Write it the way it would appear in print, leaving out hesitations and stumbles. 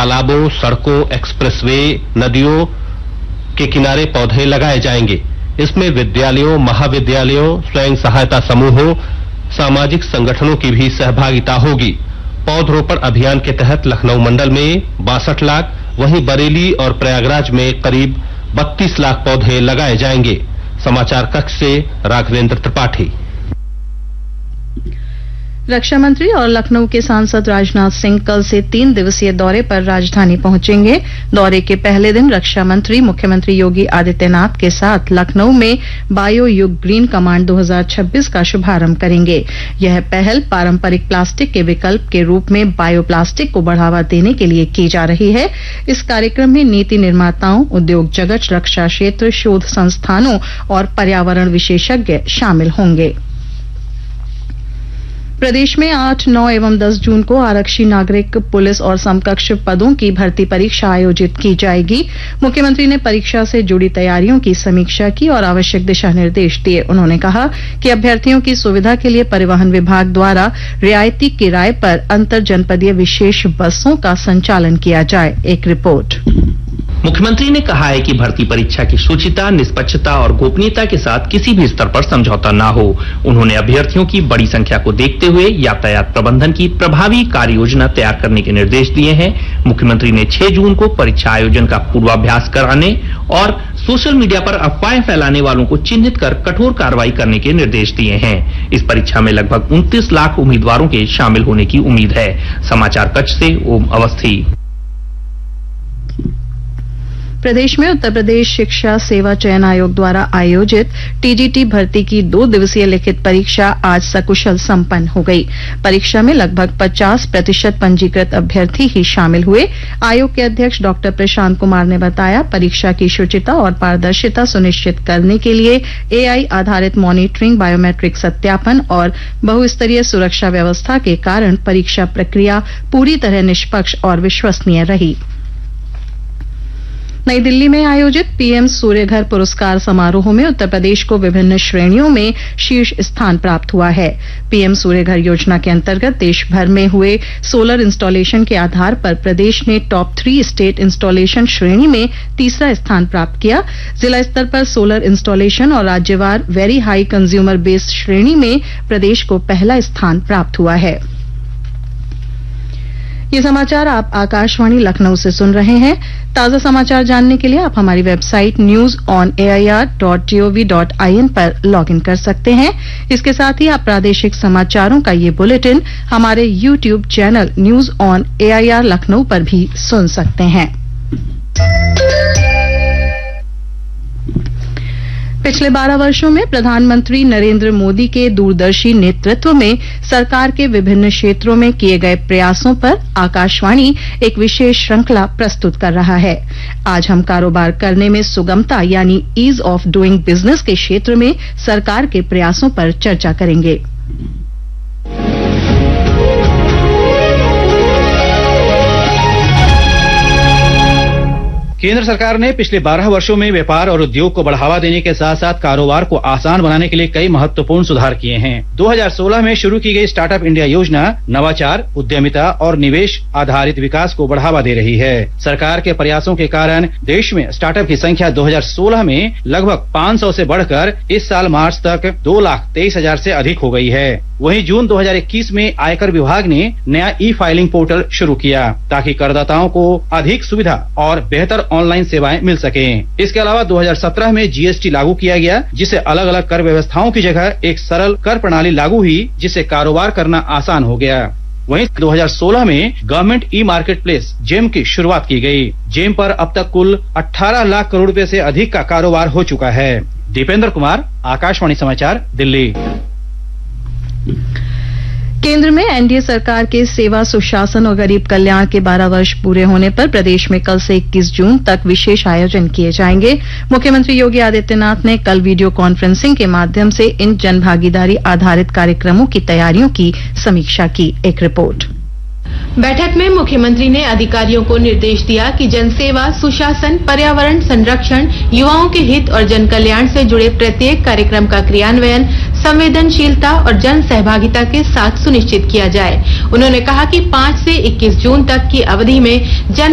तालाबों, सड़कों, एक्सप्रेसवे, नदियों के किनारे पौधे लगाए जाएंगे। इसमें विद्यालयों, महाविद्यालयों, स्वयं सहायता समूहों, सामाजिक संगठनों की भी सहभागिता होगी। पौधरोपण अभियान के तहत लखनऊ मंडल में 62 लाख, वहीं बरेली और प्रयागराज में करीब 32 लाख पौधे लगाए जाएंगे। समाचार कक्ष से राघवेंद्र त्रिपाठी। रक्षा मंत्री और लखनऊ के सांसद राजनाथ सिंह कल से 3 दिवसीय दौरे पर राजधानी पहुंचेंगे। दौरे के पहले दिन रक्षा मंत्री मुख्यमंत्री योगी आदित्यनाथ के साथ लखनऊ में बायो युग ग्रीन कमांड 2026 का शुभारंभ करेंगे। यह पहल पारंपरिक प्लास्टिक के विकल्प के रूप में बायो प्लास्टिक को बढ़ावा देने के लिए की जा रही है। इस कार्यक्रम में नीति निर्माताओं, उद्योग जगत, रक्षा क्षेत्र, शोध संस्थानों और पर्यावरण विशेषज्ञ शामिल होंगे। प्रदेश में 8, 9 एवं 10 जून को आरक्षी, नागरिक, पुलिस और समकक्ष पदों की भर्ती परीक्षा आयोजित की जाएगी। मुख्यमंत्री ने परीक्षा से जुड़ी तैयारियों की समीक्षा की और आवश्यक दिशा निर्देश दिए। उन्होंने कहा कि अभ्यर्थियों की सुविधा के लिए परिवहन विभाग द्वारा रियायती किराए पर अंतर जनपदीय विशेष बसों का संचालन किया जाए। एक रिपोर्ट। मुख्यमंत्री ने कहा है कि भर्ती परीक्षा की शुचिता, निष्पक्षता और गोपनीयता के साथ किसी भी स्तर पर समझौता न हो। उन्होंने अभ्यर्थियों की बड़ी संख्या को देखते हुए यातायात प्रबंधन की प्रभावी कार्य योजना तैयार करने के निर्देश दिए हैं। मुख्यमंत्री ने 6 जून को परीक्षा आयोजन का पूर्वाभ्यास कराने और सोशल मीडिया पर अफवाहें फैलाने वालों को चिन्हित कर कठोर कार्रवाई करने के निर्देश दिए हैं। इस परीक्षा में लगभग 29 लाख उम्मीदवारों के शामिल होने की उम्मीद है। समाचार कक्ष से ओम अवस्थी। प्रदेश में उत्तर प्रदेश शिक्षा सेवा चयन आयोग द्वारा आयोजित टीजीटी भर्ती की 2 दिवसीय लिखित परीक्षा आज सकुशल संपन्न हो गई। परीक्षा में लगभग 50% पंजीकृत अभ्यर्थी ही शामिल हुए। आयोग के अध्यक्ष डॉक्टर प्रशांत कुमार ने बताया, परीक्षा की शुचिता और पारदर्शिता सुनिश्चित करने के लिए एआई आधारित मॉनिटरिंग, बायोमेट्रिक सत्यापन और बहुस्तरीय सुरक्षा व्यवस्था के कारण परीक्षा प्रक्रिया पूरी तरह निष्पक्ष और विश्वसनीय रही। नई दिल्ली में आयोजित पीएम सूर्यघर पुरस्कार समारोह में उत्तर प्रदेश को विभिन्न श्रेणियों में शीर्ष स्थान प्राप्त हुआ है। पीएम सूर्यघर योजना के अंतर्गत देश भर में हुए सोलर इंस्टॉलेशन के आधार पर प्रदेश ने टॉप 3 स्टेट इंस्टॉलेशन श्रेणी में तीसरा स्थान प्राप्त किया। जिला स्तर पर सोलर इंस्टॉलेशन और राज्यवार वेरी हाई कंज्यूमर बेस्ड श्रेणी में प्रदेश को पहला स्थान प्राप्त हुआ है। ये समाचार आप आकाशवाणी लखनऊ से सुन रहे हैं। ताजा समाचार जानने के लिए आप हमारी वेबसाइट news.air.gov.in पर लॉगिन कर सकते हैं। इसके साथ ही आप प्रादेशिक समाचारों का ये बुलेटिन हमारे YouTube channel news on AIR Lucknow पर भी सुन सकते हैं। पिछले 12 वर्षों में प्रधानमंत्री नरेंद्र मोदी के दूरदर्शी नेतृत्व में सरकार के विभिन्न क्षेत्रों में किए गए प्रयासों पर आकाशवाणी एक विशेष श्रृंखला प्रस्तुत कर रहा है। आज हम कारोबार करने में सुगमता यानी ईज ऑफ डूइंग बिजनेस के क्षेत्र में सरकार के प्रयासों पर चर्चा करेंगे। केंद्र सरकार ने पिछले 12 वर्षों में व्यापार और उद्योग को बढ़ावा देने के साथ साथ कारोबार को आसान बनाने के लिए कई महत्वपूर्ण सुधार किए हैं। 2016 में शुरू की गई स्टार्टअप इंडिया योजना नवाचार, उद्यमिता और निवेश आधारित विकास को बढ़ावा दे रही है। सरकार के प्रयासों के कारण देश में स्टार्टअप की संख्या 2016 में लगभग 500 से बढ़कर इस साल मार्च तक 2,23,000 से अधिक हो गई है। वहीं जून 2021 में आयकर विभाग ने नया ई-फाइलिंग पोर्टल शुरू किया ताकि करदाताओं को अधिक सुविधा और बेहतर ऑनलाइन सेवाएं मिल सकें। इसके अलावा 2017 में जीएसटी लागू किया गया, जिससे अलग अलग कर व्यवस्थाओं की जगह एक सरल कर प्रणाली लागू हुई, जिससे कारोबार करना आसान हो गया। वहीं 2016 में government e market place GeM की शुरुआत की गई। जेम पर अब तक कुल 18 लाख करोड़ रुपए से अधिक का कारोबार हो चुका है। दीपेंद्र कुमार, आकाशवाणी समाचार, दिल्ली। केंद्र में एनडीए सरकार के सेवा, सुशासन और गरीब कल्याण के 12 वर्ष पूरे होने पर प्रदेश में कल से 21 जून तक विशेष आयोजन किए जाएंगे। मुख्यमंत्री योगी आदित्यनाथ ने कल वीडियो कॉन्फ्रेंसिंग के माध्यम से इन जनभागीदारी आधारित कार्यक्रमों की तैयारियों की समीक्षा की। एक रिपोर्ट। बैठक में मुख्यमंत्री ने अधिकारियों को निर्देश दिया कि जनसेवा, सुशासन, पर्यावरण संरक्षण, युवाओं के हित और जन कल्याण से जुड़े प्रत्येक कार्यक्रम का क्रियान्वयन संवेदनशीलता और जन सहभागिता के साथ सुनिश्चित किया जाए। उन्होंने कहा कि 5 से 21 जून तक की अवधि में जन